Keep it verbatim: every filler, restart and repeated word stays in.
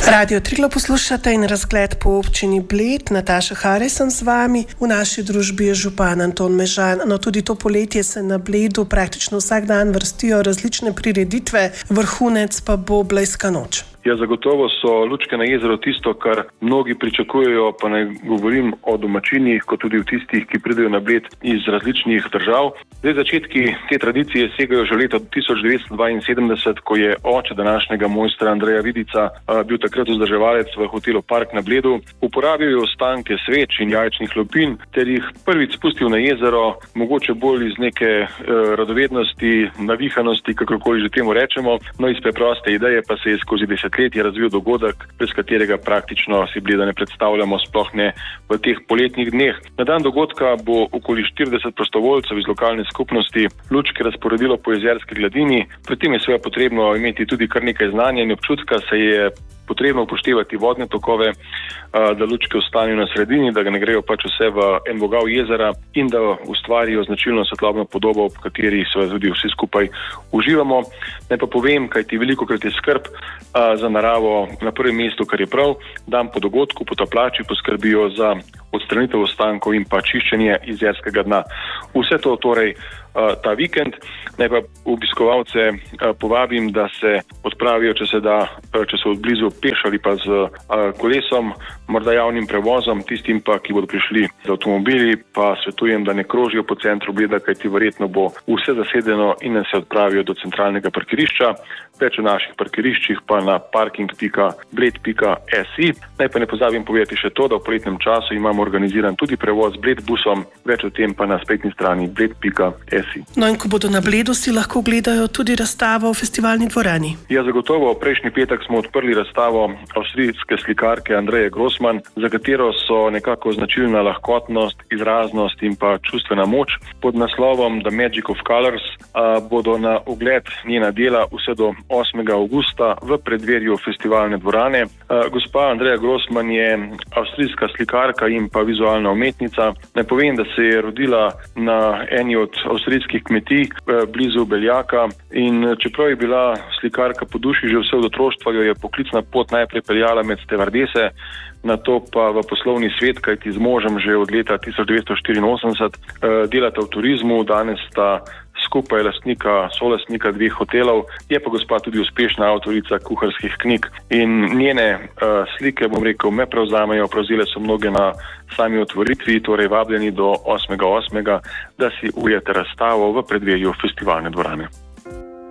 Radio Triglav poslušate in razgled po občini Bled. Nataša Hare sem z vami. V naši družbi je župan Anton Mežan. No, tudi to poletje se na Bledu praktično vsak dan vrstijo različne prireditve, vrhunec pa bo Blejska noč. Ja, zagotovo so lučke na jezeru tisto, kar mnogi pričakujejo, pa ne govorim o domačinih, kot tudi o tistih, ki pridejo na Bled iz različnih držav. Zdaj, začetki te tradicije segajo že leta tisoč devetsto dvainsedemdeset, ko je oče današnjega mojstra Andreja Vidica bil takrat vzdrževalec v hotelu Park na Bledu. Uporabil je ostanke sveč in jajčnih lupin ter jih prvič spustil na jezero, mogoče bolj iz neke eh, radovednosti, navihanosti, kakorkoli že temu rečemo. No, iz preproste ideje pa se je skozi deset je razvil dogodek, brez katerega praktično si Bleda ne predstavljamo, sploh ne v teh poletnih dneh. Na dan dogodka bo okoli štirideset prostovoljcev iz lokalne skupnosti lučke razporedilo po jezerski gladini. Pri tem je seveda potrebno imeti tudi kar nekaj znanja in občutka, se je potrebno upoštevati vodne tokove, da lučke ostanejo na sredini, da ga ne grejo pač vse v en vogal jezera in da ustvarijo značilno svetlobno podobo, v kateri seveda tudi vsi skupaj uživamo. Naj pa povem, kajti velikokrat je skrb za naravo na prvem mestu, kar je prav, dan po dogodku potapljači poskrbijo za odstranitev ostankov in pa čiščenje jezerskega dna. Vse to torej ta vikend. Naj pa obiskovalce povabim, da se odpravijo, če se da, če so odblizu peš ali pa z kolesom, morda javnim prevozom, tistim pa, ki bodo prišli z avtomobili, pa svetujem, da ne krožijo po centru Bleda, kajti verjetno bo vse zasedeno in da se odpravijo do centralnega parkirišča. Več o naših parkiriščih pa na parking pika bled pika si. Naj pa ne pozabim povedati še to, da v poletnem času imamo organiziran tudi prevoz Bled busom, več o tem pa na spletni strani bled pika si. No, in ko bodo na Bledu, si lahko gledajo tudi razstavo v festivalni dvorani. Ja, zagotovo. Prejšnji petek smo odprli razstavo avstrijske slikarke Andreje Grossman, za katero so nekako značilna lahkotnost, izraznost in pa čustvena moč. Pod naslovom The Magic of Colors a, bodo na ogled njena dela vse do osmega avgusta v predverju festivalne dvorane. A, gospa Andreja Grossman je avstrijska slikarka in pa vizualna umetnica. Naj povem, da se je rodila na eni od avstrijskih kmetij blizu Beljaka in čeprav je bila slikarka po duši že vse od otroštva, jo je poklicna pot najprej peljala med stevardese, nato pa v poslovni svet, kajti z možem že od leta tisoč devetsto štiriinosemdeset delata v turizmu, danes sta skupaj lastnika, solastnika dveh hotelov, je pa gospa tudi uspešna avtorica kuharskih knjig in njene uh, slike, bom rekel, me prevzamejo, prevzele so mnoge na sami otvoritvi, torej vabljeni do osmega osmega, da si ujete razstavo v predverju festivalne dvorane.